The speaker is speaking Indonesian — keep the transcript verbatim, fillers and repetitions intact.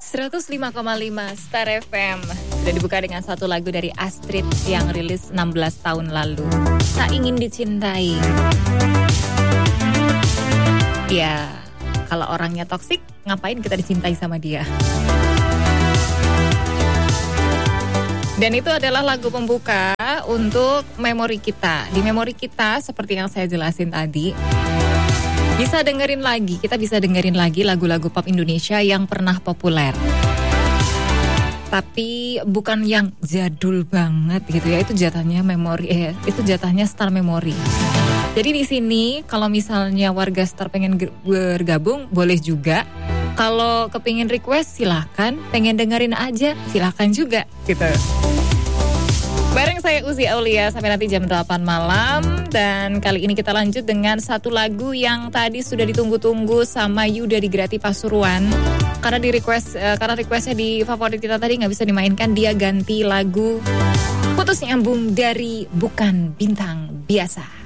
seratus lima koma lima Star F M. Sudah dibuka dengan satu lagu dari Astrid yang rilis enam belas tahun lalu. Tak ingin dicintai. Ya, kalau orangnya toksik, ngapain kita dicintai sama dia? Dan itu adalah lagu pembuka untuk memori kita. Di memori kita, seperti yang saya jelasin tadi, bisa dengerin lagi, kita bisa dengerin lagi lagu-lagu pop Indonesia yang pernah populer. Tapi bukan yang jadul banget gitu ya, itu jatahnya memori, eh, itu jatahnya Star Memory. Jadi di sini kalau misalnya warga Star pengen bergabung, boleh juga. Kalau kepingin request silahkan, pengen dengerin aja silahkan juga gitu. Bareng saya Uzi Aulia sampai nanti jam delapan malam. Dan kali ini kita lanjut dengan satu lagu yang tadi sudah ditunggu-tunggu sama Yuda di Grati Pasuruan. Karena di request, uh, karena requestnya di favorit kita tadi gak bisa dimainkan, dia ganti lagu Putus Nyambung dari Bukan Bintang Biasa.